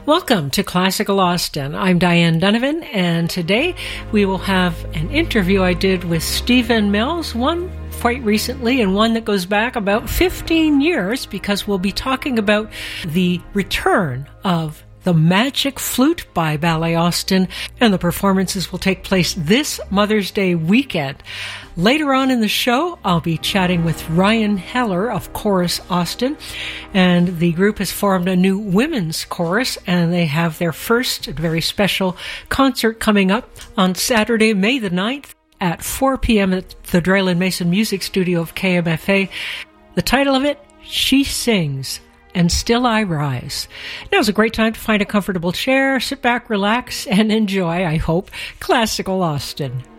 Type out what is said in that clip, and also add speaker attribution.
Speaker 1: Welcome to Classical Austin. I'm Diane Donovan, and today we will have an interview I did with Stephen Mills, one quite recently and one that goes back about 15 years, because we'll be talking about the return of the Magic Flute by Ballet Austin, and the performances will take place this Mother's Day weekend. Later on in the show, I'll be chatting with Ryan Heller of Chorus Austin, and the group has formed a new women's chorus, and they have their first very special concert coming up on Saturday, May the 9th at 4 p.m. at the Drayland Mason Music Studio of KMFA. The title of it, She Sings, and Still I Rise. Now's a great time to find a comfortable chair, sit back, relax, and enjoy, I hope, Classical Austin.